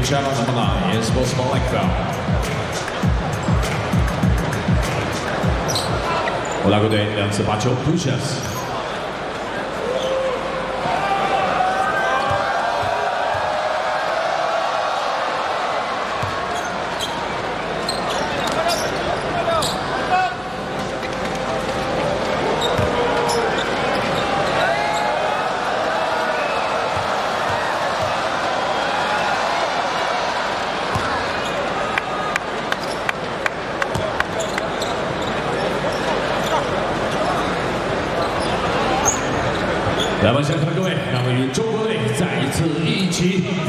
channel number 9 is Sports Blackbelt. Olago队2次发球 push-ups。 来吧，现场各位，让我们与中国队再一次一起。